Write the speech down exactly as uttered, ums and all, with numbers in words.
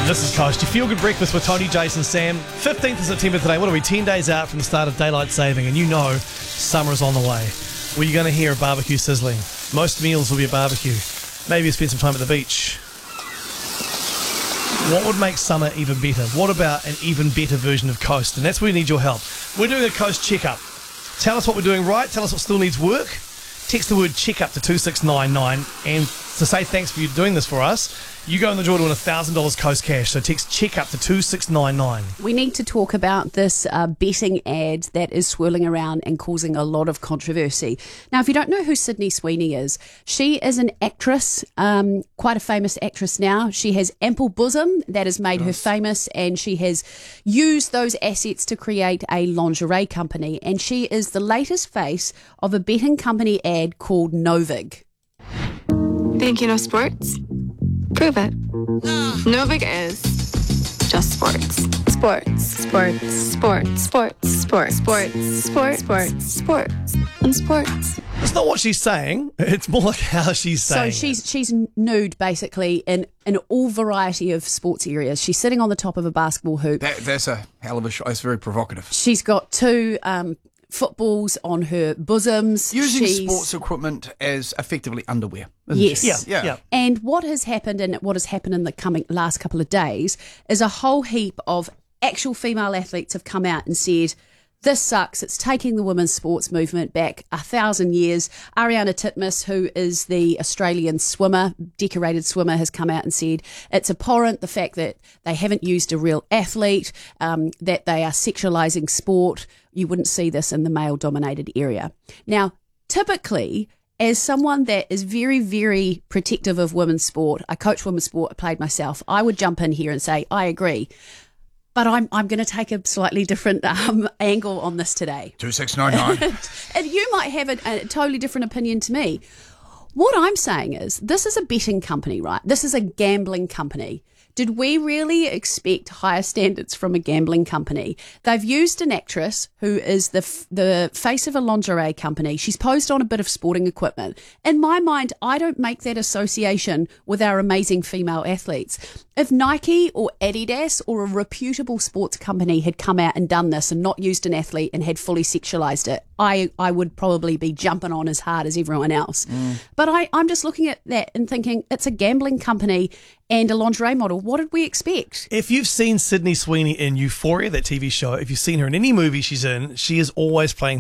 This is Coast. You feel good breakfast with Tony, Jason, Sam. fifteenth of September today. What are we? ten days out from the start of daylight saving, and you know summer is on the way. Well, you're going to hear a barbecue sizzling. Most meals will be a barbecue. Maybe you spend some time at the beach. What would make summer even better? What about an even better version of Coast? And that's where we need your help. We're doing a Coast checkup. Tell us what we're doing right. Tell us what still needs work. Text the word checkup to two six nine nine, and to say thanks for you doing this for us, you go in the draw to win one thousand dollars Coast cash. So text checkup to two six nine nine. We need to talk about this uh, betting ad that is swirling around and causing a lot of controversy. Now, if you don't know who Sydney Sweeney is, she is an actress, um, quite a famous actress now. She has ample bosom that has made nice. her famous, and she has used those assets to create a lingerie company. And she is the latest face of a betting company ad called Novig. Think you know sports? Prove it. Novig is just sports. Sports. Sports. Sports. Sports. Sports. Sports. Sports. Sports. Sports. And sports. It's not what she's saying. It's more like how she's saying. So she's she's nude basically in, in all variety of sports areas. She's sitting on the top of a basketball hoop. That, that's a hell of a shot. It's very provocative. She's got two um, footballs on her bosoms. Using She's, sports equipment as effectively underwear. Yes. She? Yeah, yeah. yeah. And what has happened and what has happened in the coming last couple of days is a whole heap of actual female athletes have come out and said, this sucks. It's taking the women's sports movement back a thousand years. Ariana Titmus, who is the Australian swimmer, decorated swimmer, has come out and said it's abhorrent, the fact that they haven't used a real athlete, um, that they are sexualising sport. You wouldn't see this in the male-dominated area. Now, typically, as someone that is very, very protective of women's sport, I coach women's sport, I played myself, I would jump in here and say, I agree. But I'm I'm going to take a slightly different um, angle on this today. two six nine nine. And you might have a, a totally different opinion to me. What I'm saying is, this is a betting company, right? This is a gambling company. Did we really expect higher standards from a gambling company? They've used an actress who is the f- the face of a lingerie company. She's posed on a bit of sporting equipment. In my mind, I don't make that association with our amazing female athletes. If Nike or Adidas or a reputable sports company had come out and done this and not used an athlete and had fully sexualised it, I, I would probably be jumping on as hard as everyone else. Mm. But I, I'm just looking at that and thinking, it's a gambling company and a lingerie model. What did we expect? If you've seen Sydney Sweeney in Euphoria, that T V show, if you've seen her in any movie she's in, she is always playing